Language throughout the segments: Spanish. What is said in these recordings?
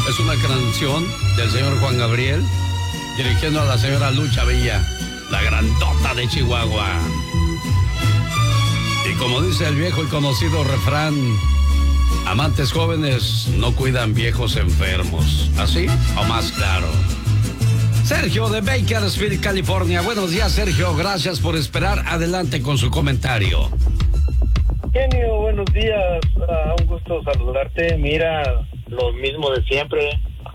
Es una canción del señor Juan Gabriel dirigiendo a la señora Lucha Villa, la grandota de Chihuahua. Y como dice el viejo y conocido refrán, amantes jóvenes no cuidan viejos enfermos. ¿Así o más claro? Sergio de Bakersfield, California. Buenos días, Sergio. Gracias por esperar. Adelante con su comentario. Genio, buenos días. Un gusto saludarte. Mira, lo mismo de siempre.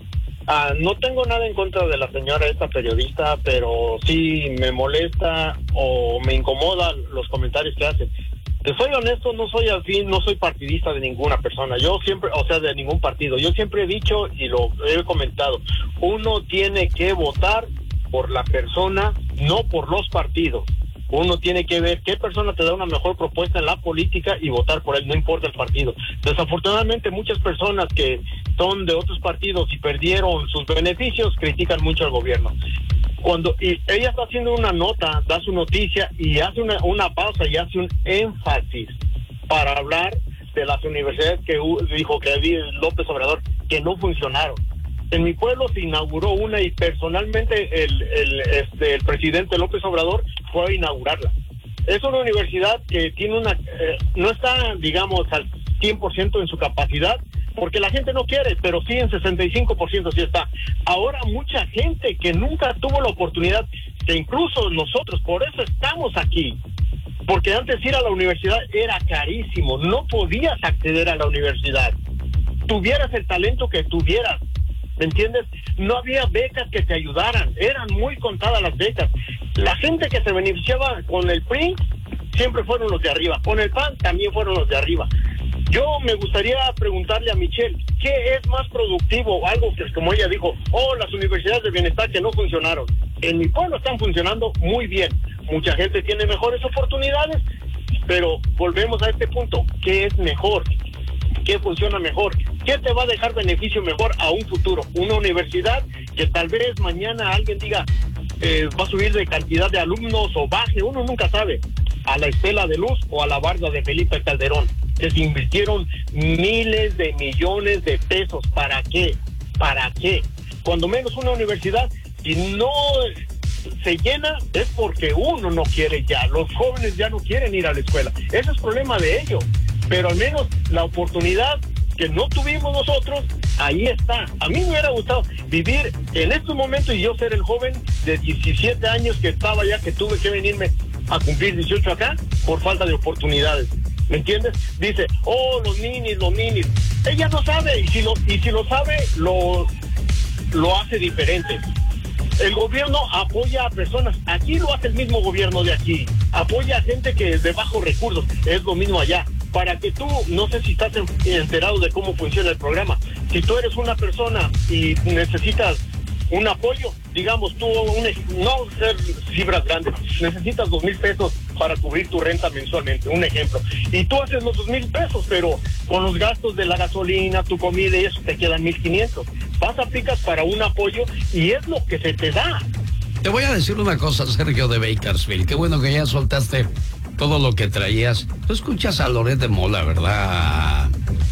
No tengo nada en contra de la señora esta periodista, pero sí me molesta o me incomoda los comentarios que hace. Te soy honesto, no soy afín, no soy partidista de ninguna persona. Yo siempre, o sea, de ningún partido. Yo siempre he dicho y lo he comentado. Uno tiene que votar por la persona, no por los partidos. Uno tiene que ver qué persona te da una mejor propuesta en la política y votar por él, no importa el partido. Desafortunadamente, muchas personas que son de otros partidos y perdieron sus beneficios critican mucho al gobierno. Y ella está haciendo una nota, da su noticia y hace una pausa y hace un énfasis para hablar de las universidades que dijo que López Obrador que no funcionaron. En mi pueblo se inauguró una y personalmente el presidente López Obrador fue a inaugurarla. Es una universidad que tiene no está, digamos, al 100% en su capacidad, porque la gente no quiere, pero sí en 65% sí está. Ahora mucha gente que nunca tuvo la oportunidad, que incluso nosotros, por eso estamos aquí, porque antes ir a la universidad era carísimo, no podías acceder a la universidad, tuvieras el talento que tuvieras, ¿me entiendes? No había becas que te ayudaran, eran muy contadas las becas. La gente que se beneficiaba con el PRI siempre fueron los de arriba, con el PAN también fueron los de arriba. Yo me gustaría preguntarle a Michelle, ¿qué es más productivo? Algo que, como ella dijo, las universidades de bienestar que no funcionaron. En mi pueblo están funcionando muy bien. Mucha gente tiene mejores oportunidades, pero volvemos a este punto. ¿Qué es mejor? ¿Qué funciona mejor? ¿Qué te va a dejar beneficio mejor a un futuro? Una universidad que tal vez mañana alguien diga, va a subir de cantidad de alumnos o baje, uno nunca sabe. A la Estela de Luz o a la Barda de Felipe Calderón, que se invirtieron miles de millones de pesos. ¿Para qué? ¿Para qué? Cuando menos una universidad, si no se llena, es porque uno no quiere ya. Los jóvenes ya no quieren ir a la escuela. Ese es problema de ellos. Pero al menos la oportunidad que no tuvimos nosotros, ahí está. A mí me hubiera gustado vivir en estos momentos y yo ser el joven de 17 años que estaba allá, que tuve que venirme a cumplir 18 acá por falta de oportunidades. ¿Me entiendes? Dice, los ninis. Ella no sabe, y si lo sabe, lo hace diferente. El gobierno apoya a personas. Aquí lo hace el mismo gobierno de aquí. Apoya a gente que es de bajos recursos. Es lo mismo allá. Para que tú, no sé si estás enterado de cómo funciona el programa. Si tú eres una persona y necesitas un apoyo, digamos tú, no ser cifras grandes, necesitas 2,000 pesos para cubrir tu renta mensualmente, un ejemplo, y tú haces los 2,000 pesos, pero con los gastos de la gasolina, tu comida y eso te quedan 1,500. Vas, aplicas para un apoyo y es lo que se te da. Te voy a decir una cosa, Sergio de Bakersfield, qué bueno que ya soltaste todo lo que traías. Tú escuchas a Loret de Mola, ¿verdad?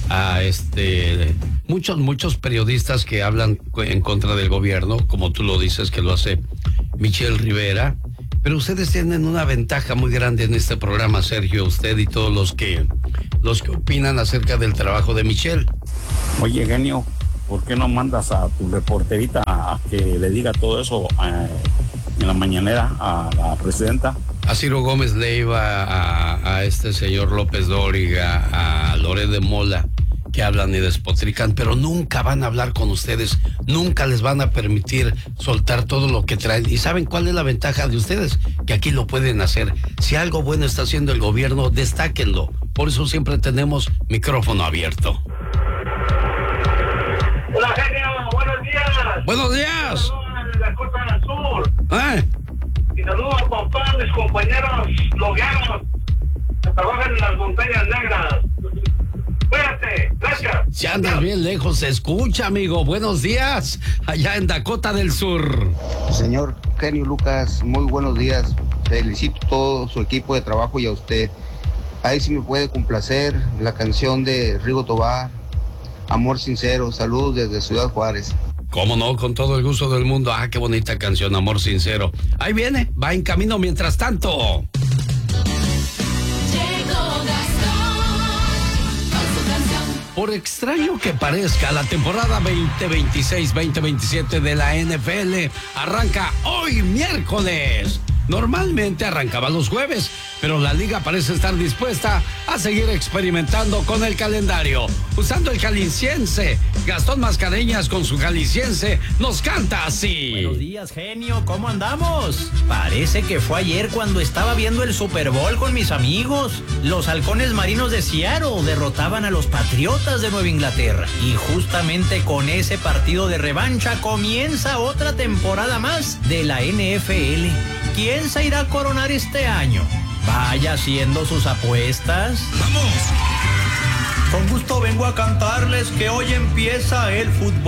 Muchos periodistas que hablan en contra del gobierno, como tú lo dices, que lo hace Michelle Rivera, pero ustedes tienen una ventaja muy grande en este programa, Sergio, usted y todos los que opinan acerca del trabajo de Michelle. Oye, genio, ¿por qué no mandas a tu reporterita a que le diga todo eso en la mañanera a la presidenta? A Ciro Gómez Leiva, a este señor López Dóriga, a Loret de Mola, que hablan y despotrican, pero nunca van a hablar con ustedes, nunca les van a permitir soltar todo lo que traen. ¿Y saben cuál es la ventaja de ustedes? Que aquí lo pueden hacer. Si algo bueno está haciendo el gobierno, destáquenlo. Por eso siempre tenemos micrófono abierto. Hola, genio, buenos días. ¡Buenos días! Saludos de la Costa del Sur. Y saludos a papá, mis compañeros logueros que trabajan en las montañas negras. Cuídate, gracias. Si andas bien lejos, se escucha, amigo. Buenos días, allá en Dakota del Sur. Señor genio Lucas, muy buenos días. Felicito a todo su equipo de trabajo y a usted. Ahí sí me puede complacer la canción de Rigo Tobar, Amor Sincero. Saludos desde Ciudad Juárez. Cómo no, con todo el gusto del mundo. Ah, qué bonita canción, Amor Sincero. Ahí viene, va en camino mientras tanto. Por extraño que parezca, la temporada 2026-2027 de la NFL arranca hoy miércoles. Normalmente arrancaba los jueves, pero la liga parece estar dispuesta a seguir experimentando con el calendario. Usando el jalisciense, Gastón Mascareñas con su jalisciense nos canta así. Buenos días, genio, ¿cómo andamos? Parece que fue ayer cuando estaba viendo el Super Bowl con mis amigos. Los halcones marinos de Seattle derrotaban a los Patriotas de Nueva Inglaterra. Y justamente con ese partido de revancha comienza otra temporada más de la NFL. ¿Quién se irá a coronar este año? Vaya haciendo sus apuestas. ¡Vamos! Con gusto vengo a cantarles que hoy empieza el fútbol.